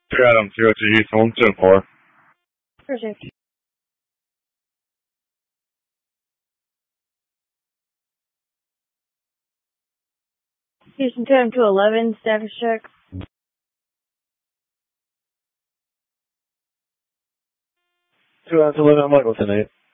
2 Adam 0 to Houston, 104. Perfect. Houston 2 Adam 211, status check. 2 Adam 211, I'm like, what's the name?